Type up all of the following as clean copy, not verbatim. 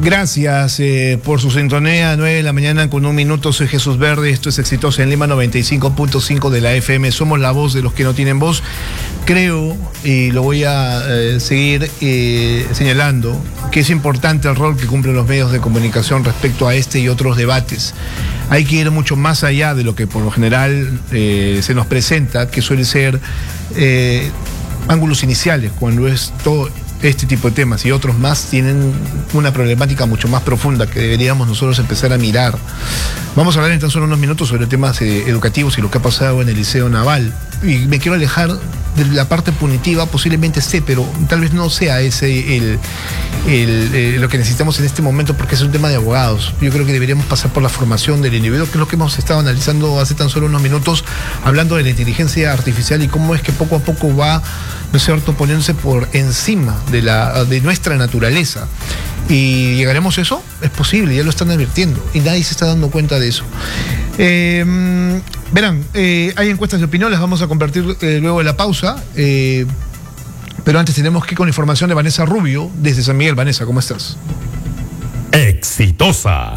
Gracias por su sintonía, 9 de la mañana con 1 minuto. Soy Jesús Verde, esto es Exitosa en Lima 95.5 de la FM. Somos la voz de los que no tienen voz. Creo, y lo voy a seguir señalando, que es importante el rol que cumplen los medios de comunicación respecto a este y otros debates. Hay que ir mucho más allá de lo que por lo general se nos presenta, que suele ser ángulos iniciales, cuando es todo este tipo de temas y otros más tienen una problemática mucho más profunda que deberíamos nosotros empezar a mirar. Vamos a hablar en tan solo unos minutos sobre temas educativos y lo que ha pasado en el Liceo Naval. Y me quiero alejar de la parte punitiva, posiblemente pero tal vez no sea ese lo que necesitamos en este momento, porque es un tema de abogados. Yo creo que deberíamos pasar por la formación del individuo, que es lo que hemos estado analizando hace tan solo unos minutos, hablando de la inteligencia artificial y cómo es que poco a poco va, ¿no es cierto?, poniéndose por encima de nuestra naturaleza. ¿Y llegaremos a eso? Es posible, ya lo están advirtiendo y nadie se está dando cuenta de eso. Verán, hay encuestas de opinión, las vamos a compartir luego de la pausa, pero antes tenemos que ir con información de Vanessa Rubio desde San Miguel. Vanessa, ¿cómo estás? Exitosa.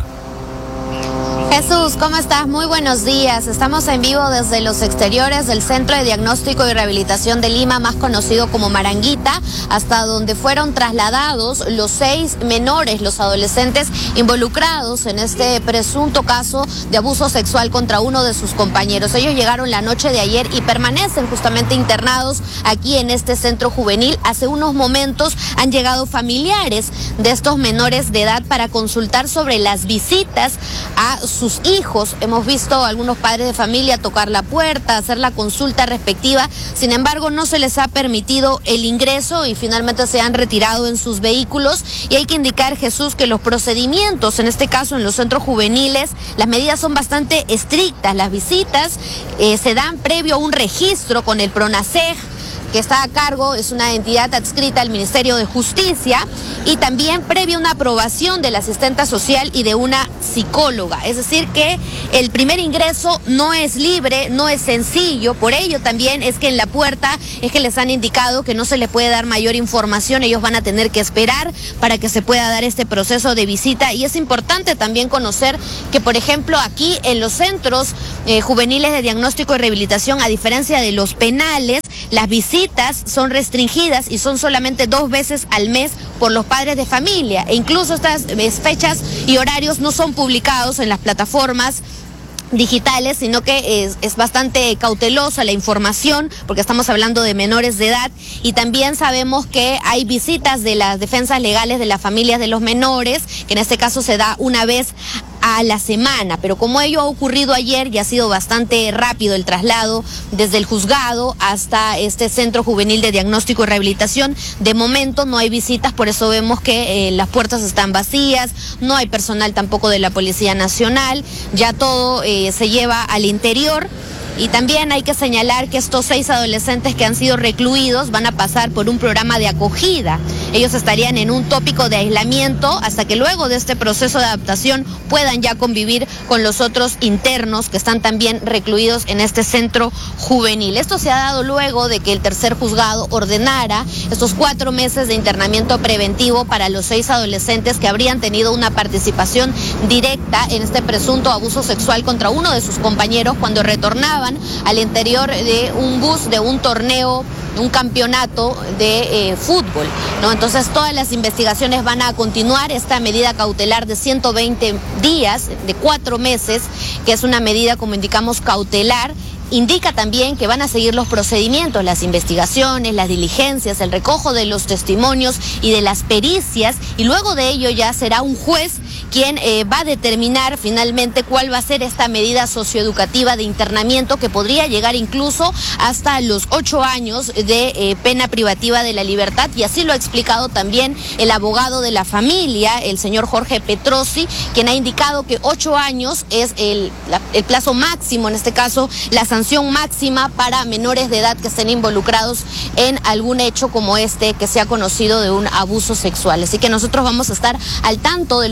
Jesús, ¿cómo estás? Muy buenos días. Estamos en vivo desde los exteriores del Centro de Diagnóstico y Rehabilitación de Lima, más conocido como Maranguita, hasta donde fueron trasladados los 6 menores, los adolescentes involucrados en este presunto caso de abuso sexual contra uno de sus compañeros. Ellos llegaron la noche de ayer y permanecen justamente internados aquí en este centro juvenil. Hace unos momentos han llegado familiares de estos menores de edad para consultar sobre las visitas a sus hijos. Hemos visto a algunos padres de familia tocar la puerta, hacer la consulta respectiva. Sin embargo, no se les ha permitido el ingreso y finalmente se han retirado en sus vehículos. Y hay que indicar, Jesús, que los procedimientos, en este caso en los centros juveniles, las medidas son bastante estrictas. Las visitas se dan previo a un registro con el PRONASEG, que está a cargo, es una entidad adscrita al Ministerio de Justicia, y también previa una aprobación de la asistenta social y de una psicóloga. Es decir, que el primer ingreso no es libre, no es sencillo. Por ello también es que en la puerta es que les han indicado que no se les puede dar mayor información. Ellos van a tener que esperar para que se pueda dar este proceso de visita. Y es importante también conocer que, por ejemplo, aquí en los centros juveniles de diagnóstico y rehabilitación, a diferencia de los penales, las visitas son restringidas y son solamente 2 veces al mes por los padres de familia. E incluso estas fechas y horarios no son publicados en las plataformas digitales, sino que es bastante cautelosa la información, porque estamos hablando de menores de edad. Y también sabemos que hay visitas de las defensas legales de las familias de los menores, que en este caso se da una vez a la semana, pero como ello ha ocurrido ayer y ha sido bastante rápido el traslado desde el juzgado hasta este centro juvenil de diagnóstico y rehabilitación, de momento no hay visitas. Por eso vemos que las puertas están vacías, no hay personal tampoco de la Policía Nacional, ya todo se lleva al interior. Y también hay que señalar que estos 6 adolescentes que han sido recluidos van a pasar por un programa de acogida. Ellos estarían en un tópico de aislamiento hasta que luego de este proceso de adaptación puedan ya convivir con los otros internos que están también recluidos en este centro juvenil. Esto se ha dado luego de que el tercer juzgado ordenara estos 4 meses de internamiento preventivo para los 6 adolescentes que habrían tenido una participación directa en este presunto abuso sexual contra uno de sus compañeros cuando retornaban al interior de un bus de un torneo, un campeonato de fútbol, ¿no? Entonces todas las investigaciones van a continuar. Esta medida cautelar de 120 días, de 4 meses, que es una medida, como indicamos, cautelar, indica también que van a seguir los procedimientos, las investigaciones, las diligencias, el recojo de los testimonios y de las pericias, y luego de ello ya será un juez quien va a determinar finalmente cuál va a ser esta medida socioeducativa de internamiento, que podría llegar incluso hasta los 8 años de pena privativa de la libertad. Y así lo ha explicado también el abogado de la familia, el señor Jorge Petrosi, quien ha indicado que 8 años es el plazo máximo, en este caso la sanción máxima para menores de edad que estén involucrados en algún hecho como este que se ha conocido de un abuso sexual. Así que nosotros vamos a estar al tanto de lo que ocurre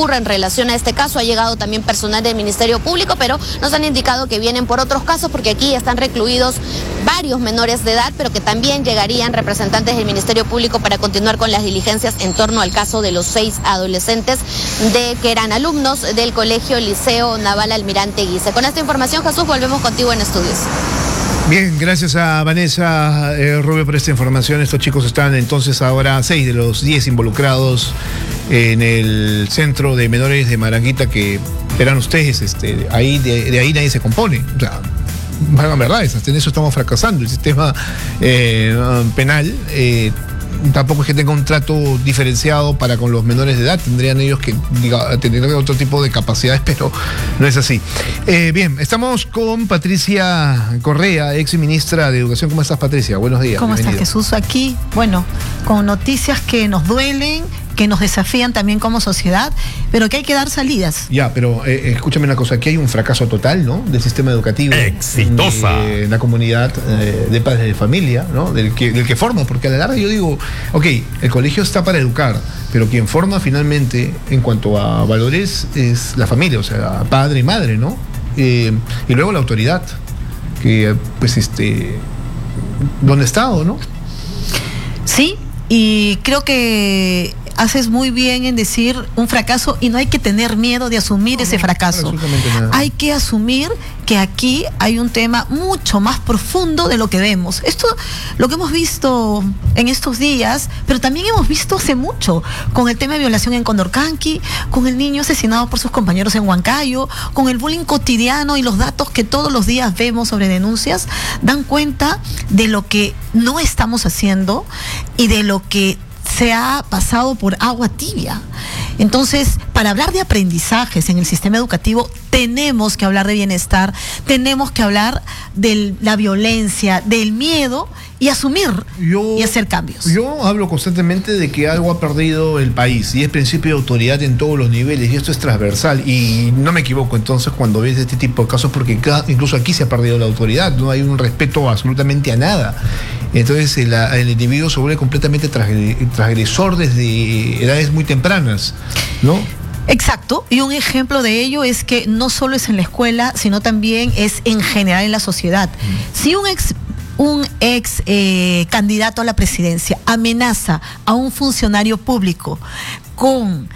ocurre en relación a este caso. Ha llegado también personal del Ministerio Público, pero nos han indicado que vienen por otros casos, porque aquí están recluidos varios menores de edad, pero que también llegarían representantes del Ministerio Público para continuar con las diligencias en torno al caso de los 6 adolescentes que eran alumnos del Colegio Liceo Naval Almirante Guise. Con esta información, Jesús, volvemos contigo en estudios. Bien, gracias a Vanessa Rubio por esta información. Estos chicos están entonces ahora 6 de los 10 involucrados en el centro de menores de Maranguita, que eran ustedes, ahí de ahí nadie se compone. O sea, en verdad, en eso estamos fracasando. El sistema penal tampoco es que tenga un trato diferenciado para con los menores de edad. Tendrían ellos que tener otro tipo de capacidades, pero no es así. Bien, estamos con Patricia Correa, ex ministra de Educación. ¿Cómo estás, Patricia? Buenos días. ¿Cómo estás, Jesús? Aquí, bueno, con noticias que nos duelen, que nos desafían también como sociedad, pero que hay que dar salidas. Ya, pero escúchame una cosa, aquí hay un fracaso total, ¿no?, del sistema educativo. Exitosa. De la comunidad de padres de familia, ¿no?, del que forma, porque a la larga yo digo, ok, el colegio está para educar, pero quien forma finalmente en cuanto a valores es la familia, o sea, padre y madre, ¿no? Y luego la autoridad, que pues ¿dónde está o no? Sí, y creo que haces muy bien en decir un fracaso, y no hay que tener miedo de asumir ese fracaso. Hay que asumir que aquí hay un tema mucho más profundo de lo que vemos. Esto lo que hemos visto en estos días, pero también hemos visto hace mucho, con el tema de violación en Condorcanqui, con el niño asesinado por sus compañeros en Huancayo, con el bullying cotidiano, y los datos que todos los días vemos sobre denuncias dan cuenta de lo que no estamos haciendo y de lo que se ha pasado por agua tibia. Entonces, para hablar de aprendizajes en el sistema educativo, tenemos que hablar de bienestar, tenemos que hablar de la violencia, del miedo, y asumir y hacer cambios. Yo hablo constantemente de que algo ha perdido el país, y es principio de autoridad en todos los niveles, y esto es transversal, y no me equivoco entonces cuando ves este tipo de casos, porque incluso aquí se ha perdido la autoridad, no hay un respeto absolutamente a nada. Entonces el individuo se vuelve completamente transgresor desde edades muy tempranas, ¿no? Exacto, y un ejemplo de ello es que no solo es en la escuela, sino también es en general en la sociedad. Si un ex candidato a la presidencia amenaza a un funcionario público con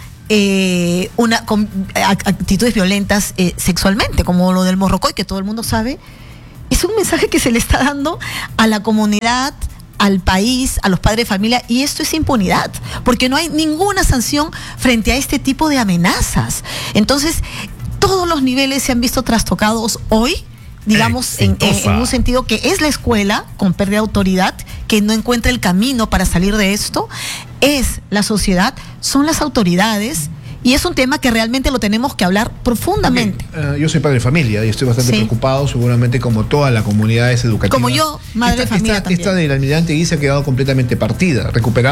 actitudes violentas sexualmente, como lo del Morrocoy, que todo el mundo sabe, es un mensaje que se le está dando a la comunidad, al país, a los padres de familia, y esto es impunidad, porque no hay ninguna sanción frente a este tipo de amenazas. Entonces, todos los niveles se han visto trastocados hoy, digamos, en un sentido que es la escuela, con pérdida de autoridad, que no encuentra el camino para salir de esto, es la sociedad, son las autoridades. Y es un tema que realmente lo tenemos que hablar profundamente. Yo soy padre de familia y estoy bastante preocupado, seguramente como toda la comunidad educativa. Como yo, madre de familia también. Esta del Almirante Guise ha quedado completamente partida. Recuperar